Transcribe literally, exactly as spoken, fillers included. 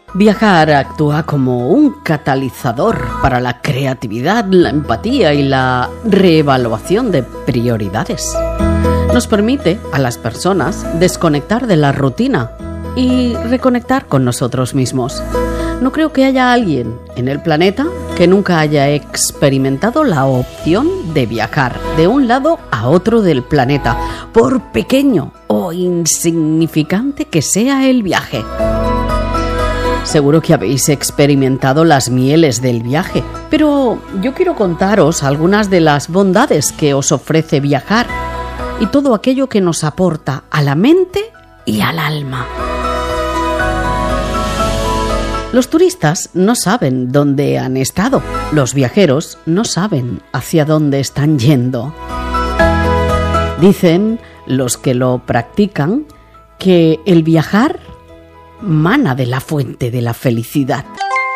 Viajar actúa como un catalizador para la creatividad, la empatía y la reevaluación de prioridades. Nos permite a las personas desconectar de la rutina y reconectar con nosotros mismos. No creo que haya alguien en el planeta que nunca haya experimentado la opción de viajar de un lado a otro del planeta, por pequeño o insignificante que sea el viaje. Seguro que habéis experimentado las mieles del viaje, pero yo quiero contaros algunas de las bondades que os ofrece viajar y todo aquello que nos aporta a la mente y al alma. Los turistas no saben dónde han estado, los viajeros no saben hacia dónde están yendo. Dicen los que lo practican que el viajar mana de la fuente de la felicidad.